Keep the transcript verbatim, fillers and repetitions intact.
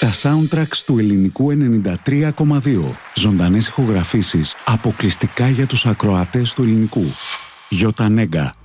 Τα soundtracks του ελληνικού ενενήντα τρία κόμμα δύο. Ζωντανές ηχογραφήσεις αποκλειστικά για τους ακροατές του ελληνικού. Γιώτα Νέγκα.